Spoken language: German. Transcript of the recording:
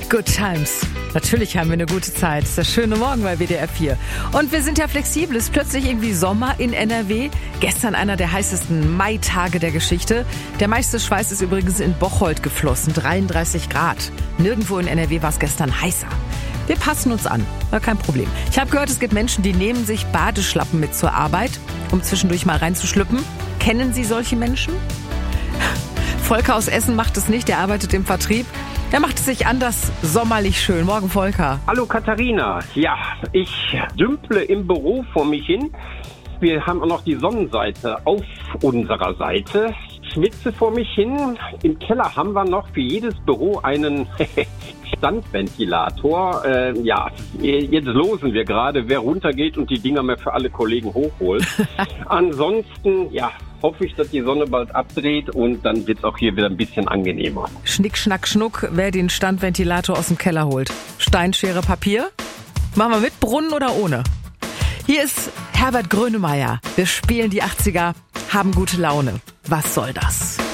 Good Times. Natürlich haben wir eine gute Zeit. Das ist der schöne Morgen bei WDR 4. Und wir sind ja flexibel. Es ist plötzlich irgendwie Sommer in NRW. Gestern einer der heißesten Maitage der Geschichte. Der meiste Schweiß ist übrigens in Bocholt geflossen. 33 Grad. Nirgendwo in NRW war es gestern heißer. Wir passen uns an. War kein Problem. Ich habe gehört, es gibt Menschen, die nehmen sich Badeschlappen mit zur Arbeit, um zwischendurch mal reinzuschlüppen. Kennen Sie solche Menschen? Volker aus Essen macht es nicht. Er arbeitet im Vertrieb. Er macht es sich anders sommerlich schön. Morgen, Volker. Hallo Katharina. Ja, ich dümple im Büro vor mich hin. Wir haben auch noch die Sonnenseite auf unserer Seite. Schwitze vor mich hin. Im Keller haben wir noch für jedes Büro einen Standventilator. Jetzt losen wir gerade, wer runtergeht und die Dinger mehr für alle Kollegen hochholt. Ansonsten, hoffe ich, dass die Sonne bald abdreht und dann wird es auch hier wieder ein bisschen angenehmer. Schnick, schnack, schnuck, wer den Standventilator aus dem Keller holt. Stein, Schere, Papier? Machen wir mit Brunnen oder ohne? Hier ist Herbert Grönemeyer. Wir spielen die 80er, haben gute Laune. Was soll das?